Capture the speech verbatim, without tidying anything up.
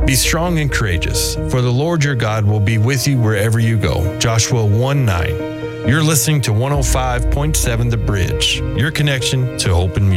Be strong and courageous, for the Lord your God will be with you wherever you go. Joshua one nine. You're listening to one oh five point seven The Bridge, your connection to hope and music.